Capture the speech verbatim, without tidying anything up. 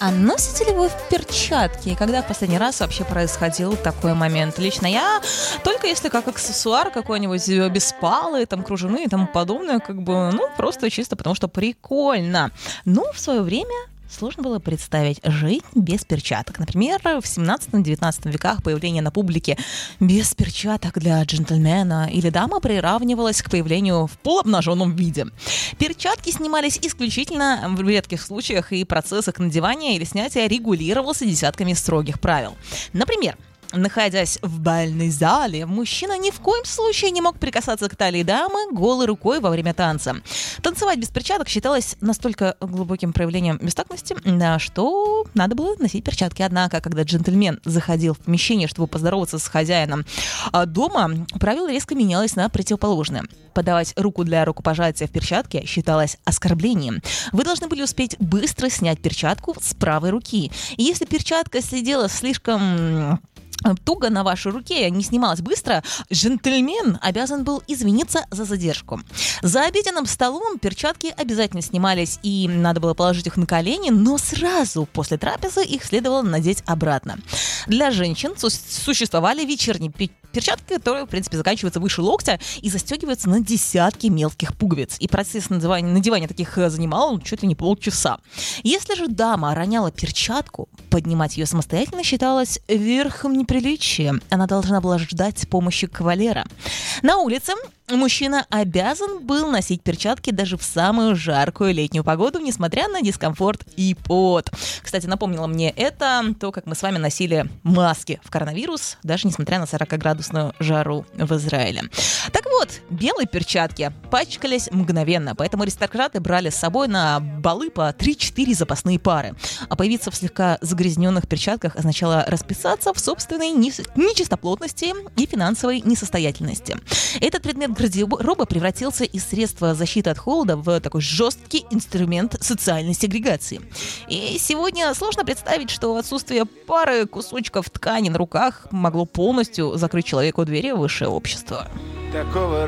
А носите ли вы перчатки? Когда в последний раз вообще происходил такой момент? Лично я только если как аксессуар какой-нибудь беспалый, там кружевные и тому подобное, как бы, ну, просто чисто потому, что прикольно. Ну, в свое время сложно было представить жизнь без перчаток. Например, в семнадцатом-девятнадцатом веках появление на публике без перчаток для джентльмена или дамы приравнивалось к появлению в полуобнаженном виде. Перчатки снимались исключительно в редких случаях, и процесс их надевания или снятия регулировался десятками строгих правил. Например, находясь в бальной зале, мужчина ни в коем случае не мог прикасаться к талии дамы голой рукой во время танца. Танцевать без перчаток считалось настолько глубоким проявлением бестактности, да, что надо было носить перчатки. Однако, когда джентльмен заходил в помещение, чтобы поздороваться с хозяином дома, правило резко менялось на противоположное. Подавать руку для рукопожатия в перчатке считалось оскорблением. Вы должны были успеть быстро снять перчатку с правой руки. И если перчатка сидела слишком туго на вашей руке, не снималась быстро, джентльмен обязан был извиниться за задержку. За обеденным столом перчатки обязательно снимались, и надо было положить их на колени, но сразу после трапезы их следовало надеть обратно. Для женщин су- существовали вечерние перчатки, которые, в принципе, заканчиваются выше локтя и застегиваются на десятки мелких пуговиц. И процесс надевания, надевания таких занимал чуть ли не полчаса. Если же дама роняла перчатку, поднимать ее самостоятельно считалось верхом неприличия. Она должна была ждать помощи кавалера. На улице мужчина обязан был носить перчатки даже в самую жаркую летнюю погоду, несмотря на дискомфорт и пот. Кстати, напомнило мне это то, как мы с вами носили маски в коронавирус, даже несмотря на сорокаградусную жару в Израиле. Так вот, белые перчатки пачкались мгновенно, поэтому аристократы брали с собой на балы по три-четыре запасные пары. А появиться в слегка загрязненных перчатках означало расписаться в собственной нечистоплотности и финансовой несостоятельности. Этот предмет гардероба превратился из средства защиты от холода в такой жесткий инструмент социальной сегрегации. И сегодня сложно представить, что отсутствие пары кусочков ткани на руках могло полностью закрыть человеку двери в высшее общество. Такого